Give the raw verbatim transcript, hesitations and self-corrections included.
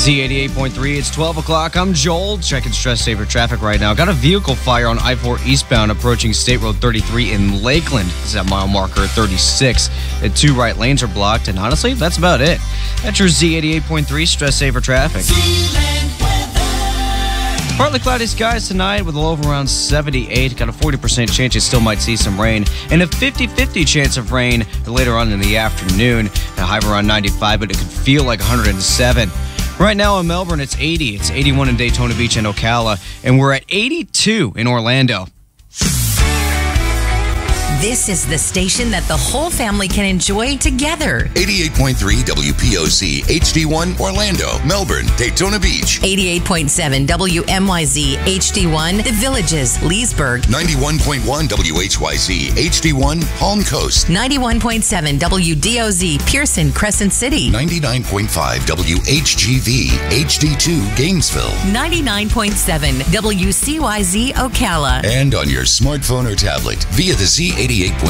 Z eighty-eight point three, it's twelve o'clock. I'm Joel, checking stress saver traffic right now. Got a vehicle fire on I four eastbound approaching State Road thirty-three in Lakeland. This is at mile marker thirty-six. The two right lanes are blocked, and honestly, that's about it. That's your Z eighty-eight point three stress saver traffic. Partly cloudy skies tonight with a low of around seventy-eight. Got a forty percent chance you still might see some rain. And a fifty-fifty chance of rain later on in the afternoon. A high of around ninety-five, but it could feel like one hundred seven. Right now in Melbourne, it's eighty. It's eighty-one in Daytona Beach and Ocala. And we're at eighty-two in Orlando. This is the station that the whole family can enjoy together. eighty-eight point three W P O C H D one Orlando, Melbourne, Daytona Beach. eighty-eight point seven W M Y Z H D one The Villages, Leesburg. ninety-one point one W H Y Z H D one Palm Coast. ninety-one point seven W D O Z Pearson, Crescent City. ninety-nine point five W H G V H D two Gainesville. ninety-nine point seven W C Y Z Ocala. And on your smartphone or tablet via the Z eighty-eight point